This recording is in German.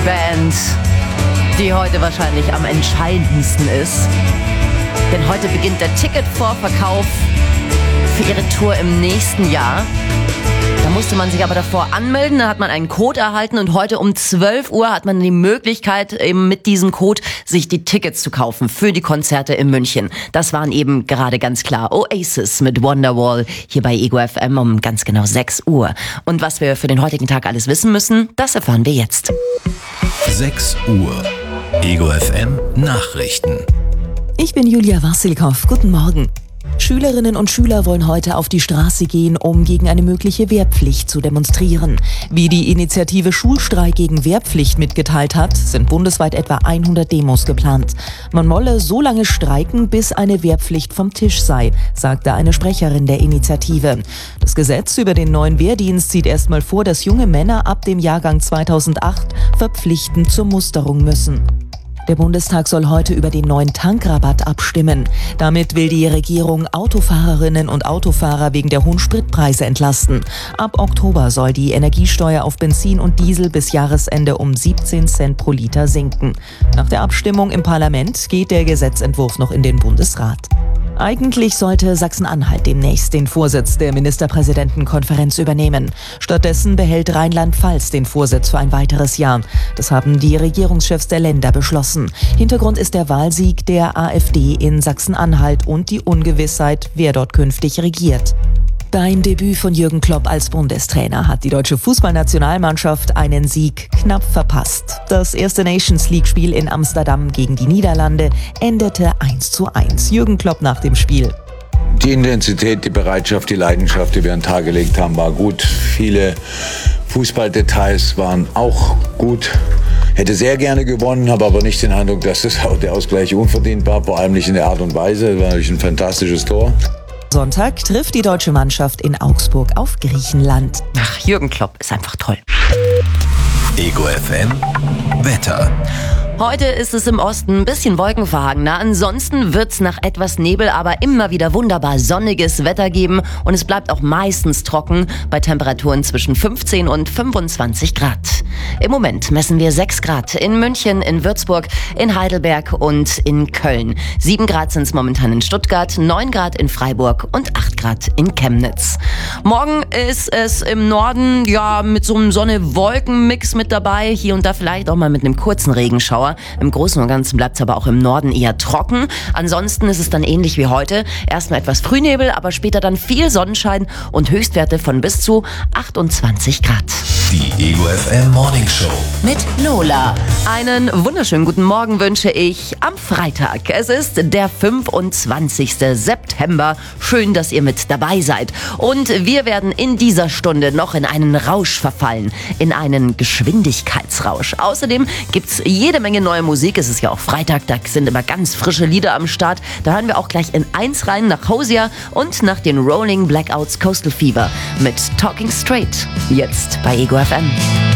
Band, die heute wahrscheinlich am entscheidendsten ist. Denn heute beginnt der Ticketvorverkauf für ihre Tour im nächsten Jahr. Da musste man sich aber davor anmelden, da hat man einen Code erhalten und heute um 12 Uhr hat man die Möglichkeit, eben mit diesem Code sich die Tickets zu kaufen für die Konzerte in München. Das waren eben gerade ganz klar Oasis mit Wonderwall hier bei Ego FM um ganz genau 6 Uhr. Und was wir für den heutigen Tag alles wissen müssen, das erfahren wir jetzt. 6 Uhr. Ego FM Nachrichten. Ich bin Julia Wassilkow. Guten Morgen. Schülerinnen und Schüler wollen heute auf die Straße gehen, um gegen eine mögliche Wehrpflicht zu demonstrieren. Wie die Initiative Schulstreik gegen Wehrpflicht mitgeteilt hat, sind bundesweit etwa 100 Demos geplant. Man wolle so lange streiken, bis eine Wehrpflicht vom Tisch sei, sagte eine Sprecherin der Initiative. Das Gesetz über den neuen Wehrdienst sieht erstmal vor, dass junge Männer ab dem Jahrgang 2008 verpflichtend zur Musterung müssen. Der Bundestag soll heute über den neuen Tankrabatt abstimmen. Damit will die Regierung Autofahrerinnen und Autofahrer wegen der hohen Spritpreise entlasten. Ab Oktober soll die Energiesteuer auf Benzin und Diesel bis Jahresende um 17 Cent pro Liter sinken. Nach der Abstimmung im Parlament geht der Gesetzentwurf noch in den Bundesrat. Eigentlich sollte Sachsen-Anhalt demnächst den Vorsitz der Ministerpräsidentenkonferenz übernehmen. Stattdessen behält Rheinland-Pfalz den Vorsitz für ein weiteres Jahr. Das haben die Regierungschefs der Länder beschlossen. Hintergrund ist der Wahlsieg der AfD in Sachsen-Anhalt und die Ungewissheit, wer dort künftig regiert. Beim Debüt von Jürgen Klopp als Bundestrainer hat die deutsche Fußballnationalmannschaft einen Sieg knapp verpasst. Das erste Nations-League-Spiel in Amsterdam gegen die Niederlande endete 1:1. Jürgen Klopp nach dem Spiel. Die Intensität, die Bereitschaft, die Leidenschaft, die wir an den Tag gelegt haben, war gut. Viele Fußballdetails waren auch gut. Hätte sehr gerne gewonnen, habe aber nicht den Eindruck, dass der Ausgleich unverdient war, vor allem nicht in der Art und Weise. Das war natürlich ein fantastisches Tor. Sonntag trifft die deutsche Mannschaft in Augsburg auf Griechenland. Ach, Jürgen Klopp ist einfach toll. Ego FM Wetter. Heute ist es im Osten ein bisschen wolkenverhangener. Ansonsten wird es nach etwas Nebel aber immer wieder wunderbar sonniges Wetter geben. Und es bleibt auch meistens trocken bei Temperaturen zwischen 15 und 25 Grad. Im Moment messen wir 6 Grad in München, in Würzburg, in Heidelberg und in Köln. 7 Grad sind es momentan in Stuttgart, 9 Grad in Freiburg und 8 Grad in Chemnitz. Morgen ist es im Norden ja mit so einem Sonne-Wolken-Mix mit dabei. Hier und da vielleicht auch mal mit einem kurzen Regenschauer. Im Großen und Ganzen bleibt es aber auch im Norden eher trocken. Ansonsten ist es dann ähnlich wie heute. Erstmal etwas Frühnebel, aber später dann viel Sonnenschein und Höchstwerte von bis zu 28 Grad. Die Ego FM Morning Show Mit Lola. Einen wunderschönen guten Morgen wünsche ich am Freitag. Es ist der 25. September. Schön, dass ihr mit dabei seid. Und wir werden in dieser Stunde noch in einen Rausch verfallen. In einen Geschwindigkeitsrausch. Außerdem gibt's jede Menge neue Musik. Es ist ja auch Freitag, da sind immer ganz frische Lieder am Start. Da hören wir auch gleich in eins rein nach Hosea und nach den Rolling Blackouts Coastal Fever mit Talking Straight. Jetzt bei Ego FM.